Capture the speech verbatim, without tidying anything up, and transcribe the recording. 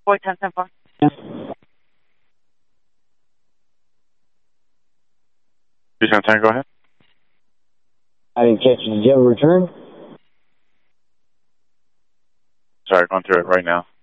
Boy ten ten four. Tucson ten, go ahead. I didn't catch you. Did you have a return? Sorry, going through it right now.